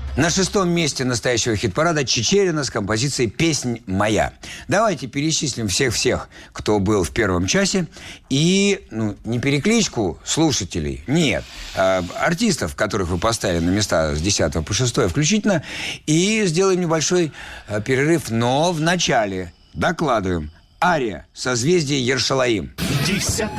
На 6-м месте настоящего хит-парада Чичерина с композицией «Песнь моя». Давайте перечислим всех-всех, кто был в первом часе. И, не перекличку слушателей, нет, артистов, которых вы поставили на места с 10 по 6 включительно. И сделаем небольшой перерыв. Но в начале докладываем. Ария «Созвездие Ершалаим». 10